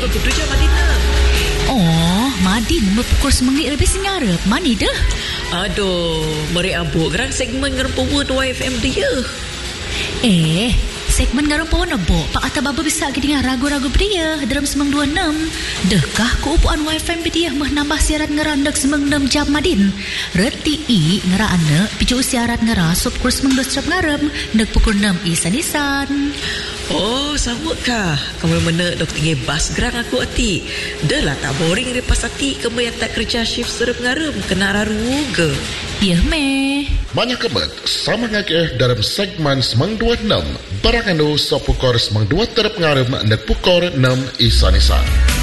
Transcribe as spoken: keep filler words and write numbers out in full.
kudu je Madina. Oh, Madin mepukul semengit lebih singarap. Mani dah? Aduh, meri abuk gerang segmen ngerempuan Y F M dia. Eh, segmen ngerempuan abuk. Pak kata baba bisa lagi dengar ragu-ragu dia dalam semang dua enam. Dekah keupuan Y F M dia mah nambah siaran ngerandak semang enam jam Madin. Reti i ngerana picu siaran ngerasup kurs semang dua strap ngarem. Nek pukul enam isan-isan. Oh, sama kah? Kamu mana dok tinggi bas gerang aku hati. Dah lah tak boring lepas hati kamu yang tak kerja shift surup ngarem. Kena raru ke? Ya, meh. Banyak kebat sama ngakeh dalam segmen semang dua enam. Barang anu sopukor semang dua terap ngarem nek pukor enam isan-isan.